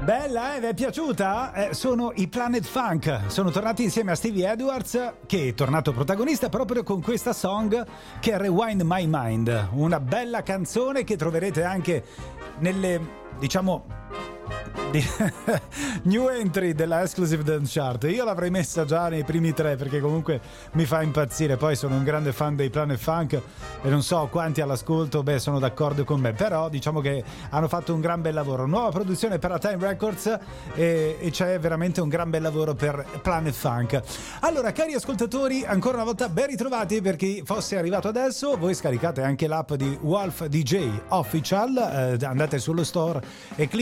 Bella, vi è piaciuta? Sono i Planet Funk, sono tornati insieme a Stevie Edwards, che è tornato protagonista proprio con questa song che è Rewind My Mind, una bella canzone che troverete anche nelle, diciamo, new entry della Exclusive Dance Chart. Io l'avrei messa già nei primi 3 perché comunque mi fa impazzire. Poi sono un grande fan dei Planet Funk e non so quanti all'ascolto sono d'accordo con me, però diciamo che hanno fatto un gran bel lavoro. Nuova produzione per la Time Records e c'è veramente un gran bel lavoro per Planet Funk. Allora, cari ascoltatori, ancora una volta ben ritrovati. Per chi fosse arrivato adesso, voi scaricate anche l'app di Wolf DJ Official, andate sullo store e cliccate